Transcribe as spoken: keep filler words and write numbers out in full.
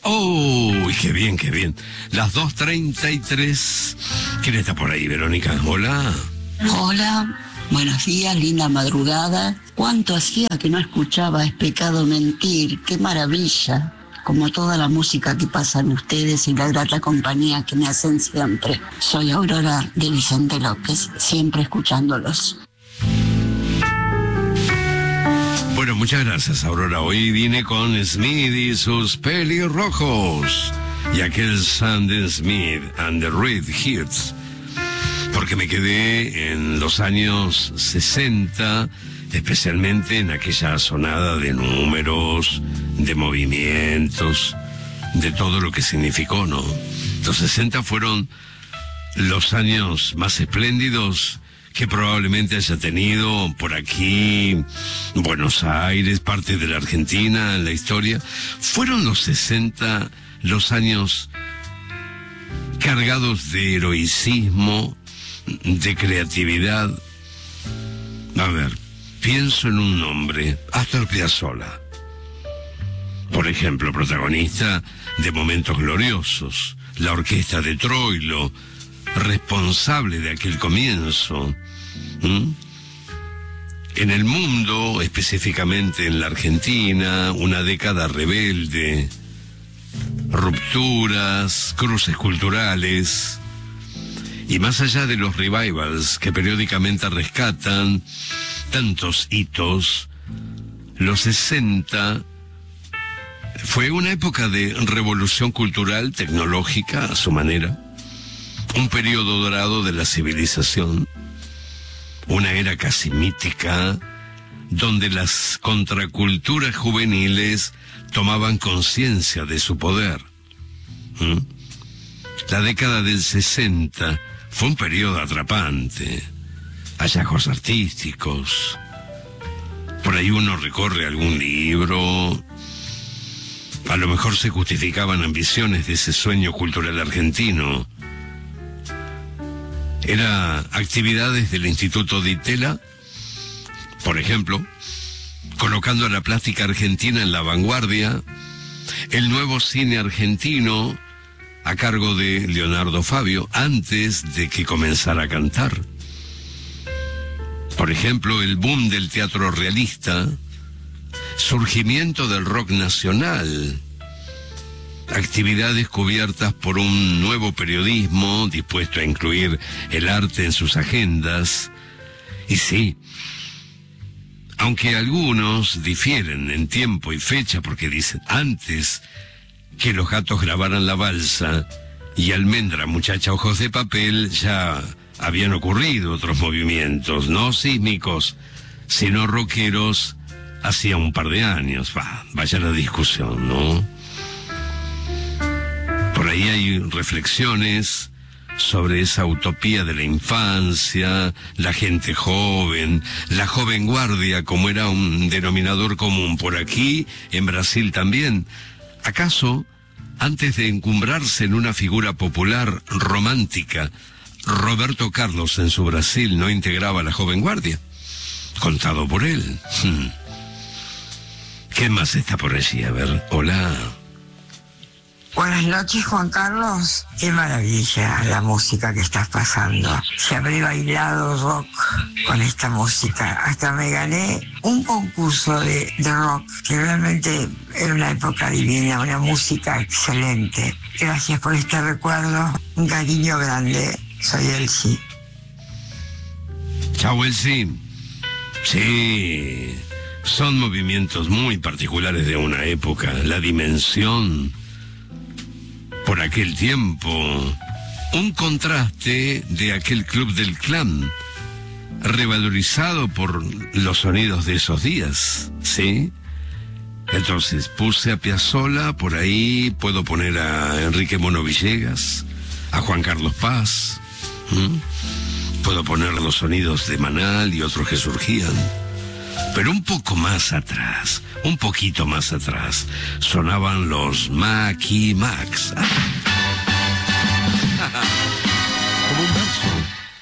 ¡Oh! ¡Qué bien, qué bien! Las dos treinta y tres. ¿Quién está por ahí, Verónica? Hola. Hola, buenos días, linda madrugada. ¿Cuánto hacía que no escuchaba Es Pecado Mentir? ¡Qué maravilla! Como toda la música que pasan ustedes y la grata compañía que me hacen siempre. Soy Aurora de Vicente López, siempre escuchándolos. Bueno, muchas gracias, Aurora. Hoy vine con Smith y sus pelirrojos y aquel Sandy Smith and the Red Hits, porque me quedé en los años sesenta, especialmente en aquella sonada de números, de movimientos, de todo lo que significó, ¿no? Los sesenta fueron los años más espléndidos que probablemente haya tenido por aquí Buenos Aires, parte de la Argentina, en la historia. Fueron los sesenta los años cargados de heroicismo, de creatividad. A ver, pienso en un nombre, Astor Piazzolla, por ejemplo, protagonista de momentos gloriosos, la orquesta de Troilo, responsable de aquel comienzo. ¿Mm? En el mundo, específicamente en la Argentina, una década rebelde, rupturas, cruces culturales, y más allá de los revivals que periódicamente rescatan tantos hitos, los sesenta fue una época de revolución cultural, tecnológica a su manera, un periodo dorado de la civilización, una era casi mítica, donde las contraculturas juveniles tomaban conciencia de su poder. ¿Mm? La década del sesenta fue un periodo atrapante, hallazgos artísticos, por ahí uno recorre algún libro, a lo mejor se justificaban ambiciones de ese sueño cultural argentino. Era actividades del Instituto Di Tella, por ejemplo, colocando a la plástica argentina en la vanguardia, el nuevo cine argentino a cargo de Leonardo Fabio, antes de que comenzara a cantar. Por ejemplo, el boom del teatro realista, surgimiento del rock nacional, actividades cubiertas por un nuevo periodismo dispuesto a incluir el arte en sus agendas. Y sí, aunque algunos difieren en tiempo y fecha porque dicen antes que los gatos grabaran la balsa y Almendra, muchacha, ojos de papel, ya habían ocurrido otros movimientos, no sísmicos, sino rockeros, hacía un par de años. Va, vaya la discusión, ¿no? Por ahí hay reflexiones sobre esa utopía de la infancia, la gente joven, la joven guardia, como era un denominador común por aquí, en Brasil también. ¿Acaso, antes de encumbrarse en una figura popular romántica, Roberto Carlos en su Brasil no integraba la joven guardia? Contado por él. Hmm. ¿Qué más está por allí? A ver, hola. Buenas noches, Juan Carlos. Qué maravilla la música que estás pasando. Se habré bailado rock con esta música. Hasta me gané un concurso de, de rock, que realmente era una época divina, una música excelente. Gracias por este recuerdo. Un cariño grande. Soy Elsie. Chao, Elsie. Sí, son movimientos muy particulares de una época. La dimensión por aquel tiempo, un contraste de aquel club del clan, revalorizado por los sonidos de esos días, ¿sí? Entonces puse a Piazzolla, por ahí puedo poner a Enrique Mono Villegas, a Juan Carlos Paz, ¿m? Puedo poner los sonidos de Manal y otros que surgían. Pero un poco más atrás, un poquito más atrás, sonaban los Macky Max. Ah.